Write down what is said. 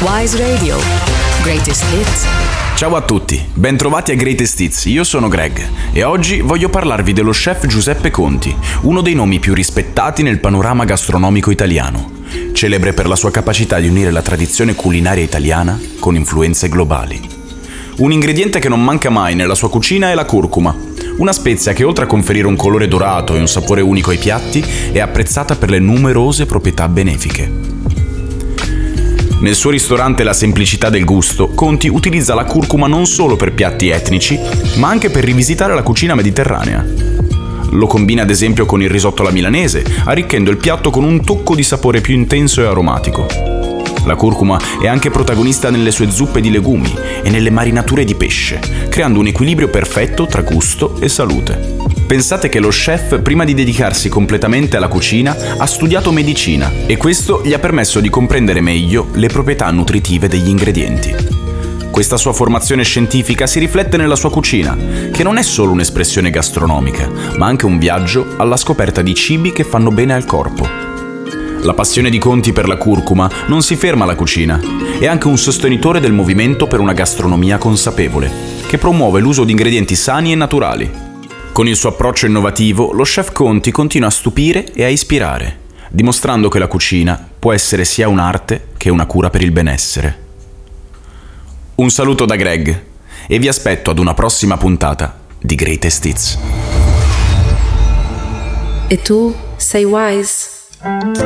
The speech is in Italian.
Wise Radio. Greatest Hits. Ciao a tutti, bentrovati a Greatest Hits, io sono Greg e oggi voglio parlarvi dello chef Giuseppe Conti, uno dei nomi più rispettati nel panorama gastronomico italiano, celebre per la sua capacità di unire la tradizione culinaria italiana con influenze globali. Un ingrediente che non manca mai nella sua cucina è la curcuma, una spezia che oltre a conferire un colore dorato e un sapore unico ai piatti è apprezzata per le numerose proprietà benefiche. Nel suo ristorante La Semplicità del Gusto, Conti utilizza la curcuma non solo per piatti etnici, ma anche per rivisitare la cucina mediterranea. Lo combina ad esempio con il risotto alla milanese, arricchendo il piatto con un tocco di sapore più intenso e aromatico. La curcuma è anche protagonista nelle sue zuppe di legumi e nelle marinature di pesce, creando un equilibrio perfetto tra gusto e salute. Pensate che lo chef, prima di dedicarsi completamente alla cucina, ha studiato medicina e questo gli ha permesso di comprendere meglio le proprietà nutritive degli ingredienti. Questa sua formazione scientifica si riflette nella sua cucina, che non è solo un'espressione gastronomica, ma anche un viaggio alla scoperta di cibi che fanno bene al corpo. La passione di Conti per la curcuma non si ferma alla cucina, è anche un sostenitore del movimento per una gastronomia consapevole, che promuove l'uso di ingredienti sani e naturali. Con il suo approccio innovativo, lo chef Conti continua a stupire e a ispirare, dimostrando che la cucina può essere sia un'arte che una cura per il benessere. Un saluto da Greg e vi aspetto ad una prossima puntata di Greatest Hits. E tu sei wise?